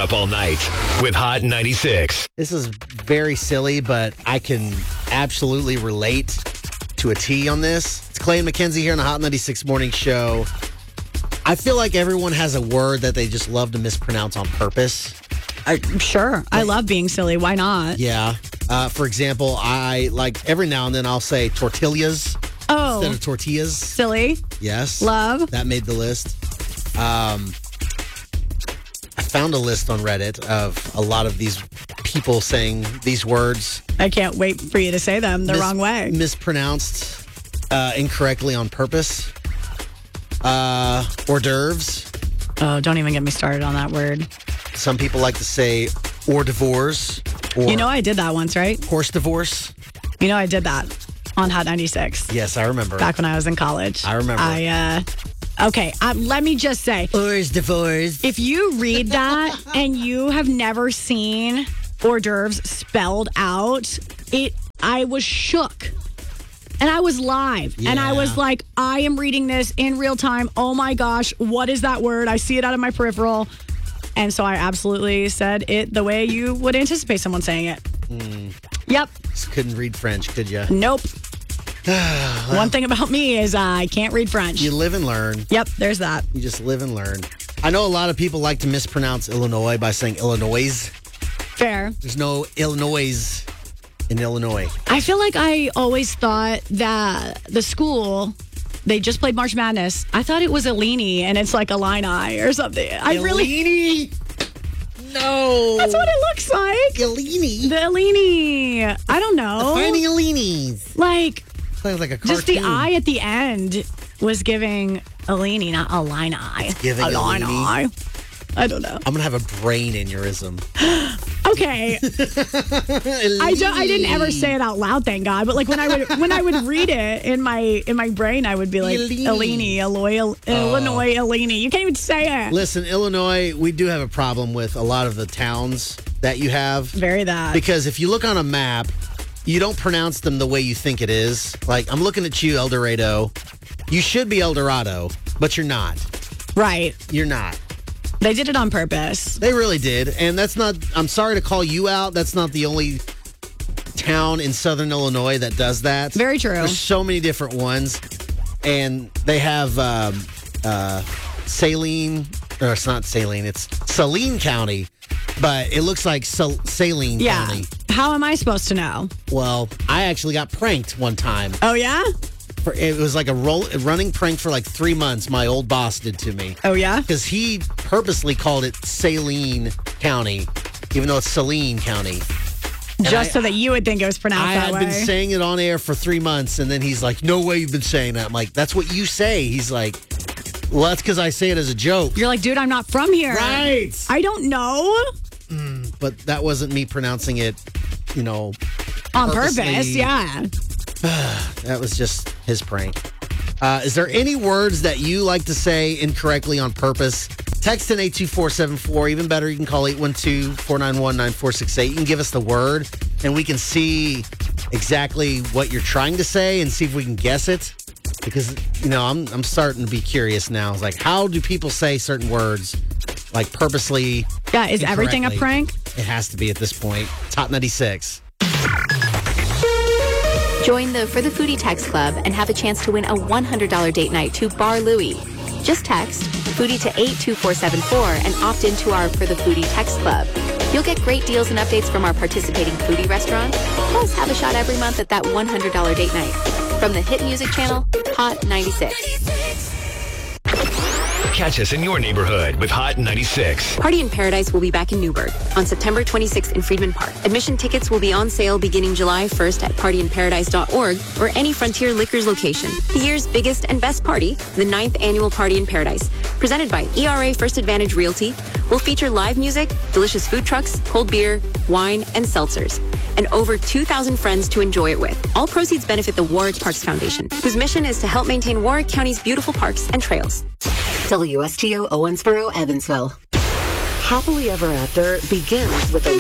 up all night with Hot 96. This is very silly, but I can absolutely relate to a T on this. It's Clay and Mackenzie here on the Hot 96 Morning Show. I feel like everyone has a word that they just love to mispronounce on purpose. Sure. I love being silly. Why not? Yeah. For example, I like every now and then I'll say tortillas instead of tortillas. Silly. Yes. Love. That made the list. I found a list on Reddit of a lot of these people saying these words. I can't wait for you to say them the wrong way. Mispronounced incorrectly on purpose. Hors d'oeuvres. Oh, don't even get me started on that word. Some people like to say hors d'oeuvres. Or You know I did that once, right? horse divorce. You know I did that on Hot 96. Yes, I remember. Back when I was in college. I remember. Okay, let me just say. Horse divorce. If you read that and you have never seen hors d'oeuvres spelled out, I was shook. And I was live. And I was like, I am reading this in real time. Oh my gosh, what is that word? I see it out of my peripheral. And so I absolutely said it the way you would anticipate someone saying it. Yep. Just couldn't read French, could you? Nope. One thing about me is I can't read French. You live and learn. Yep, there's that. You just live and learn. I know a lot of people like to mispronounce Illinois by saying Illinois. Fair. There's no Illinois in Illinois. I feel like I always thought that the school, they just played March Madness. I thought it was Illini, and it's like Illini or something. Illini? No. That's what it looks like. Illini. The Illini. I don't know. Finding Illinis. Like, Sounds like a cartoon. just the I at the end was giving Illini, not Illini. Giving Illini. I don't know. I'm going to have a brain aneurysm. Okay. I didn't ever say it out loud, thank God. But like when I would read it in my brain, I would be like Illini, Illinois, Illini. You can't even say it. Listen, Illinois, we do have a problem with a lot of the towns that you have. Very that. Because if you look on a map, you don't pronounce them the way you think it is. Like, I'm looking at you, El Dorado. You should be El Dorado, but you're not. Right. You're not. They did it on purpose. They really did. And that's not, I'm sorry to call you out. That's not the only town in southern Illinois that does that. Very true. There's so many different ones. And they have Saline, or it's not Saline, it's Saline County, but it looks like Saline County. How am I supposed to know? Well, I actually got pranked one time. Oh, yeah? It was like a running prank for like 3 months. My old boss did to me. Oh, yeah? Because he purposely called it Saline County, even though it's Saline County. Just so that you would think it was pronounced that way. I had been saying it on air for 3 months, and then he's like, no way you've been saying that. I'm like, that's what you say. He's like, well, that's because I say it as a joke. You're like, dude, I'm not from here. Right. I don't know. But that wasn't me pronouncing it, on purposely. purpose, yeah. That was just his prank. Is there any words that you like to say incorrectly on purpose? Text in 82474. Even better, you can call 812-491-9468. You can give us the word, and we can see exactly what you're trying to say and see if we can guess it. Because, I'm starting to be curious now. It's like, how do people say certain words, like purposely? Yeah, is everything a incorrectly? prank? It has to be at this point. Top 96. Join the For the Foodie Text Club and have a chance to win a $100 date night to Bar Louie. Just text Foodie to 82474 and opt into our For the Foodie Text Club. You'll get great deals and updates from our participating foodie restaurants, plus have a shot every month at that $100 date night. From the hit music channel, Hot 96. Catch us in your neighborhood with Hot 96. Party in Paradise will be back in Newburgh on September 26th in Freedman Park. Admission tickets will be on sale beginning July 1st at partyinparadise.org or any Frontier Liquors location. The year's biggest and best party, the 9th annual Party in Paradise, presented by ERA First Advantage Realty, will feature live music, delicious food trucks, cold beer, wine, and seltzers, and over 2,000 friends to enjoy it with. All proceeds benefit the Warwick Parks Foundation, whose mission is to help maintain Warwick County's beautiful parks and trails. WSTO Owensboro, Evansville. Happily Ever After begins with a